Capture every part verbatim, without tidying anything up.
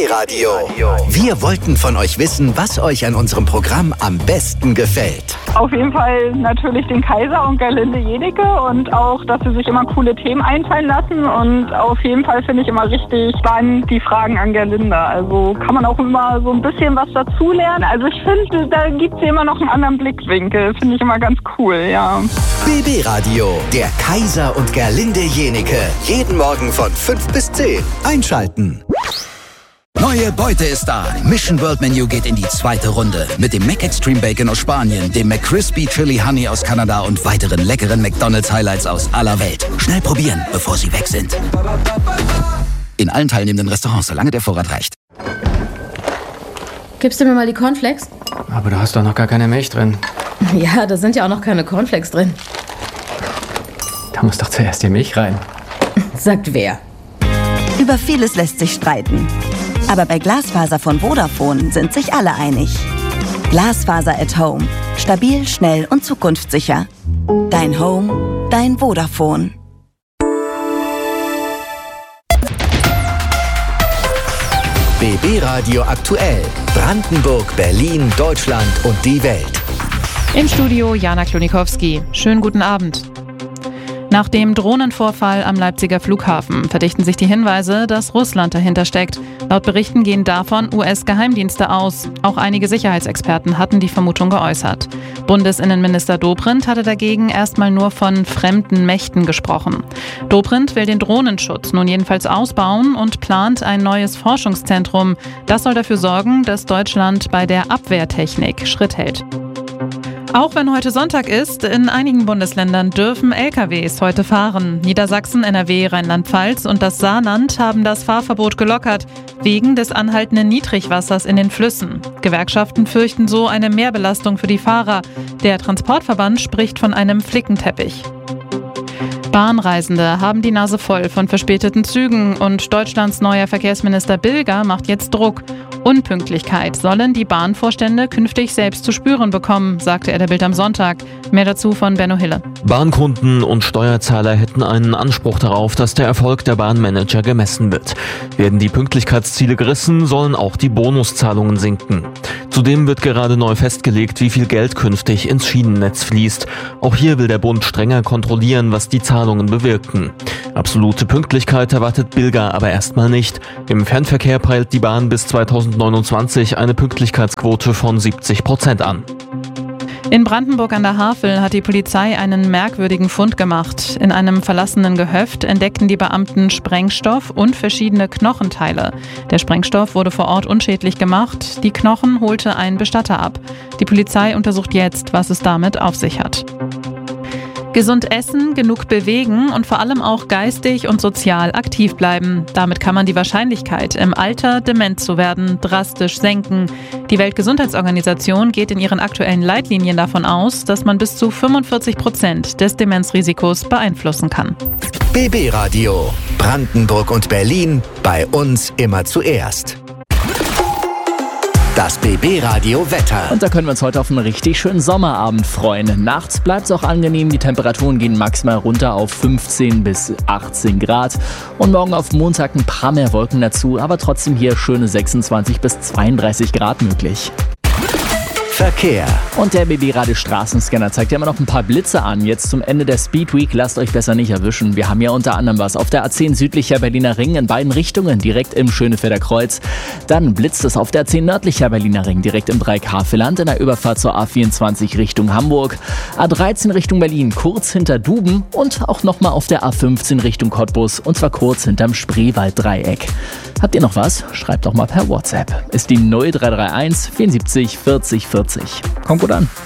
Radio. Wir wollten von euch wissen, was euch an unserem Programm am besten gefällt. Auf jeden Fall natürlich den Kaiser und Gerlinde Jenecke und auch, dass sie sich immer coole Themen einfallen lassen. Und auf jeden Fall finde ich immer richtig spannend die Fragen an Gerlinde. Also kann man auch immer so ein bisschen was dazulernen. Also ich finde, da gibt es immer noch einen anderen Blickwinkel. Finde ich immer ganz cool, ja. B B Radio, der Kaiser und Gerlinde Jenecke. Jeden Morgen von fünf bis zehn. Einschalten. Neue Beute ist da. Mission World Menu geht in die zweite Runde. Mit dem McExtreme Bacon aus Spanien, dem McCrispy Chili Honey aus Kanada und weiteren leckeren McDonald's Highlights aus aller Welt. Schnell probieren, bevor sie weg sind. In allen teilnehmenden Restaurants, solange der Vorrat reicht. Gibst du mir mal die Cornflakes? Aber da hast doch noch gar keine Milch drin. Ja, da sind ja auch noch keine Cornflakes drin. Da muss doch zuerst die Milch rein. Sagt wer? Über vieles lässt sich streiten. Aber bei Glasfaser von Vodafone sind sich alle einig. Glasfaser at Home. Stabil, schnell und zukunftssicher. Dein Home, dein Vodafone. B B Radio aktuell. Brandenburg, Berlin, Deutschland und die Welt. Im Studio Jana Klonikowski. Schönen guten Abend. Nach dem Drohnenvorfall am Leipziger Flughafen verdichten sich die Hinweise, dass Russland dahinter steckt. Laut Berichten gehen davon U S-Geheimdienste aus. Auch einige Sicherheitsexperten hatten die Vermutung geäußert. Bundesinnenminister Dobrindt hatte dagegen erstmal nur von fremden Mächten gesprochen. Dobrindt will den Drohnenschutz nun jedenfalls ausbauen und plant ein neues Forschungszentrum. Das soll dafür sorgen, dass Deutschland bei der Abwehrtechnik Schritt hält. Auch wenn heute Sonntag ist, in einigen Bundesländern dürfen L K Ws heute fahren. Niedersachsen, N R W, Rheinland-Pfalz und das Saarland haben das Fahrverbot gelockert, wegen des anhaltenden Niedrigwassers in den Flüssen. Gewerkschaften fürchten so eine Mehrbelastung für die Fahrer. Der Transportverband spricht von einem Flickenteppich. Bahnreisende haben die Nase voll von verspäteten Zügen und Deutschlands neuer Verkehrsminister Bilger macht jetzt Druck. Unpünktlichkeit sollen die Bahnvorstände künftig selbst zu spüren bekommen, sagte er der Bild am Sonntag. Mehr dazu von Benno Hille. Bahnkunden und Steuerzahler hätten einen Anspruch darauf, dass der Erfolg der Bahnmanager gemessen wird. Werden die Pünktlichkeitsziele gerissen, sollen auch die Bonuszahlungen sinken. Zudem wird gerade neu festgelegt, wie viel Geld künftig ins Schienennetz fließt. Auch hier will der Bund strenger kontrollieren, was die Zahlungen bewirken. Absolute Pünktlichkeit erwartet Bilger aber erstmal nicht. Im Fernverkehr peilt die Bahn bis zweitausendneunundzwanzig eine Pünktlichkeitsquote von siebzig Prozent an. In Brandenburg an der Havel hat die Polizei einen merkwürdigen Fund gemacht. In einem verlassenen Gehöft entdeckten die Beamten Sprengstoff und verschiedene Knochenteile. Der Sprengstoff wurde vor Ort unschädlich gemacht. Die Knochen holte ein Bestatter ab. Die Polizei untersucht jetzt, was es damit auf sich hat. Gesund essen, genug bewegen und vor allem auch geistig und sozial aktiv bleiben. Damit kann man die Wahrscheinlichkeit, im Alter dement zu werden, drastisch senken. Die Weltgesundheitsorganisation geht in ihren aktuellen Leitlinien davon aus, dass man bis zu fünfundvierzig Prozent des Demenzrisikos beeinflussen kann. B B Radio. Brandenburg und Berlin. Bei uns immer zuerst. Das B B Radio Wetter. Und da können wir uns heute auf einen richtig schönen Sommerabend freuen. Nachts bleibt es auch angenehm. Die Temperaturen gehen maximal runter auf fünfzehn bis achtzehn Grad. Und morgen auf Montag ein paar mehr Wolken dazu. Aber trotzdem hier schöne sechsundzwanzig bis zweiunddreißig Grad möglich. Verkehr. Und der B B Radio Straßenscanner zeigt ja immer noch ein paar Blitze an. Jetzt zum Ende der Speed Week, lasst euch besser nicht erwischen. Wir haben ja unter anderem was auf der A zehn südlicher Berliner Ring in beiden Richtungen, direkt im Schönefelder Kreuz. Dann blitzt es auf der A zehn nördlicher Berliner Ring, direkt im Dreieck-Havelland in der Überfahrt zur A vierundzwanzig Richtung Hamburg. A dreizehn Richtung Berlin, kurz hinter Duben und auch nochmal auf der A fünfzehn Richtung Cottbus und zwar kurz hinterm Spreewald-Dreieck. Habt ihr noch was? Schreibt doch mal per WhatsApp. Ist die null drei drei eins vierundsiebzig vierzig vierzig. Kommt gut an.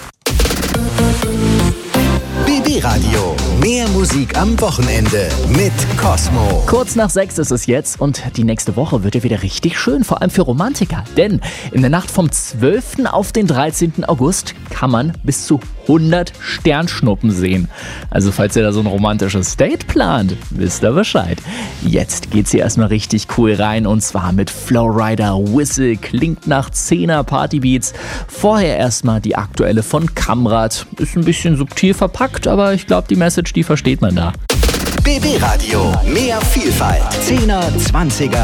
B B Radio. Mehr Musik am Wochenende mit Cosmo. Kurz nach sechs ist es jetzt und die nächste Woche wird ja wieder richtig schön, vor allem für Romantiker. Denn in der Nacht vom zwölften auf den dreizehnten August kann man bis zu hundert Sternschnuppen sehen. Also falls ihr da so ein romantisches Date plant, wisst ihr Bescheid. Jetzt geht's hier erstmal richtig cool rein und zwar mit Flowrider, Whistle, klingt nach zehner Partybeats. Vorher erstmal die aktuelle von Kamrat. Ist ein bisschen subtil verpackt, aber ich glaube die Message, die versteht man da. B B Radio, mehr Vielfalt. zehner, zwanziger